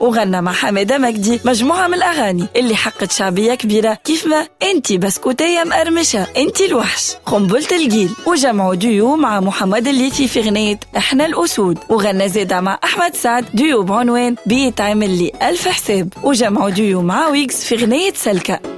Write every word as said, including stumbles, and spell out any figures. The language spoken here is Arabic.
وغنى مع حمادة مجدي مجموعة من الأغاني اللي حقت شعبية كبيرة كيف ما انتي بسكوتية مقرمشة، انتي الوحش، قنبلة الجيل. وجمعوا ديو مع محمد الليثي في غنية احنا الأسود، وغنى زيدا مع أحمد سعد ديو بعنوان بيتعمل لي ألف حساب، وجمعوا ديو مع ويجز في غنية سلكة.